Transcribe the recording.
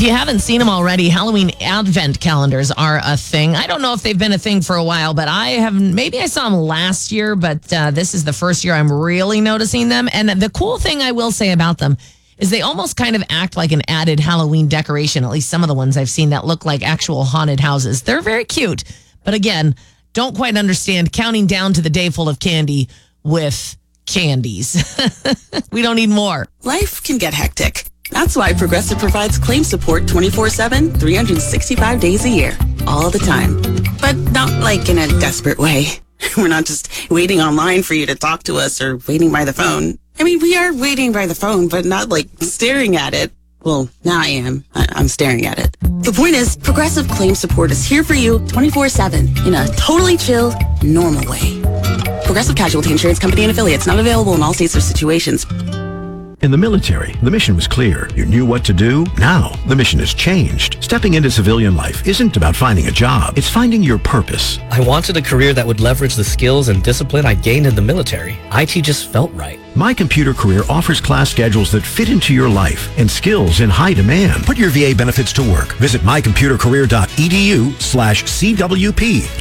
If you haven't seen them already, Halloween advent calendars are a thing. I don't know if they've been a thing for a while, but I have. Maybe I saw them last year, but this is the first year I'm really noticing them. And the cool thing I will say about them is they almost kind of act like an added Halloween decoration, at least some of the ones I've seen that look like actual haunted houses. They're very cute. But again, don't quite understand counting down to the day full of candy with candies. We don't need more. Life can get hectic. That's why Progressive provides claim support 24/7, 365 days a year, all the time. But not like in a desperate way. We're not just waiting online for you to talk to us or waiting by the phone. I mean, we are waiting by the phone, but not like staring at it. Well, now I am. I'm staring at it. The point is, Progressive Claim Support is here for you 24/7 in a totally chill, normal way. Progressive Casualty Insurance Company and affiliates, not available in all states or situations. In the military, the mission was clear. You knew what to do. Now, the mission has changed. Stepping into civilian life isn't about finding a job. It's finding your purpose. I wanted a career that would leverage the skills and discipline I gained in the military. IT just felt right. My Computer Career offers class schedules that fit into your life and skills in high demand. Put your VA benefits to work. Visit mycomputercareer.edu/CWP.